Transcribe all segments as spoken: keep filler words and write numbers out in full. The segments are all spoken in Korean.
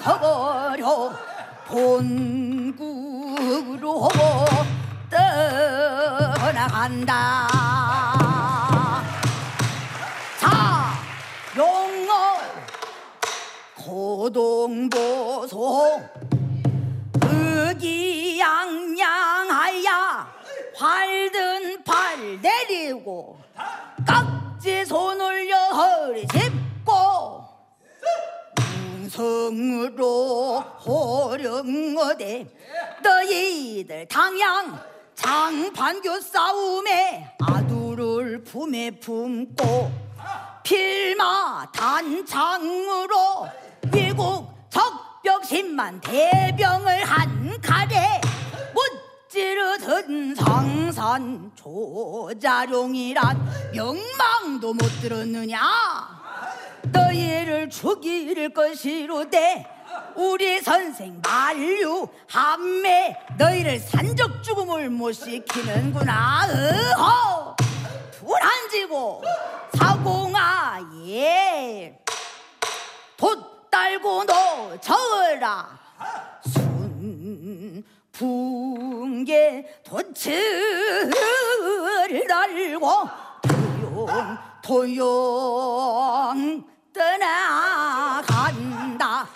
버려 본국으로 떠나간다. 자, 용어 고동보소 의기양양하야 활든 팔 내리고 깍지 손 올려 허리 짚고 성으로 호령어대 너희들 당양 장판교 싸움에 아두를 품에 품고 필마 단창으로 위국 적벽십만 대병을 한 칼에 무찌르던 상산 조자룡이란 명망도 못 들었느냐. 너희를 죽일 것이로되 우리 선생 만류 한매 너희를 산적 죽음을 못 시키는구나. 어허 불한지고 사공아 예 돛 달고 너 저어라 순풍계 돛을 달고 도용 도용 떠나간다.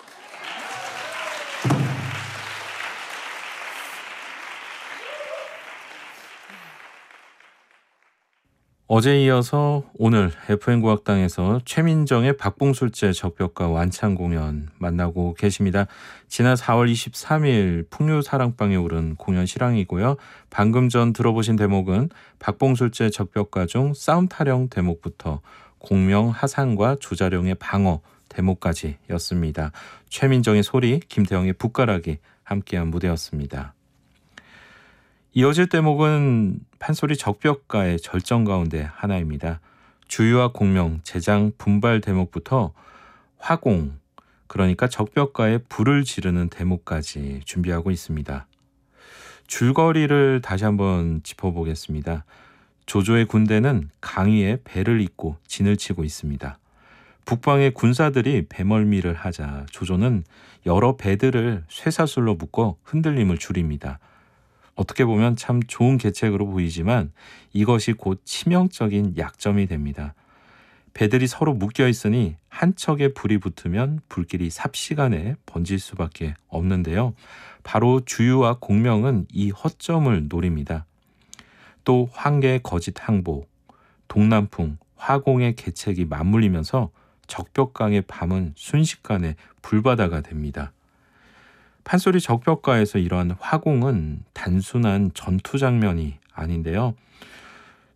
어제에 이어서 오늘 에프엠 국악당에서 최민정의 박봉술제 적벽가 완창 공연 만나고 계십니다. 지난 사월 이십삼일 풍류사랑방에 오른 공연 실황이고요. 방금 전 들어보신 대목은 박봉술제 적벽가 중 싸움 타령 대목부터 공명 하산과 조자룡의 방어 대목까지였습니다. 최민정의 소리, 김태형의 붓가락이 함께한 무대였습니다. 이어질 대목은 판소리 적벽가의 절정 가운데 하나입니다. 주유와 공명, 제장, 분발 대목부터 화공, 그러니까 적벽가에 불을 지르는 대목까지 준비하고 있습니다. 줄거리를 다시 한번 짚어보겠습니다. 조조의 군대는 강위에 배를 잇고 진을 치고 있습니다. 북방의 군사들이 배멀미를 하자 조조는 여러 배들을 쇠사슬로 묶어 흔들림을 줄입니다. 어떻게 보면 참 좋은 계책으로 보이지만 이것이 곧 치명적인 약점이 됩니다. 배들이 서로 묶여 있으니 한 척에 불이 붙으면 불길이 삽시간에 번질 수밖에 없는데요. 바로 주유와 공명은 이 허점을 노립니다. 또 황계의 거짓 항복, 동남풍, 화공의 계책이 맞물리면서 적벽강의 밤은 순식간에 불바다가 됩니다. 판소리 적벽가에서 이러한 화공은 단순한 전투 장면이 아닌데요.